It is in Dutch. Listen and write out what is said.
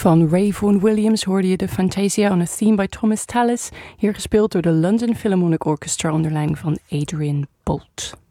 Van Ray Vaughan Williams hoorde je de Fantasia on a Theme by Thomas Tallis, hier gespeeld door de London Philharmonic Orchestra onder leiding van Adrian Bolt.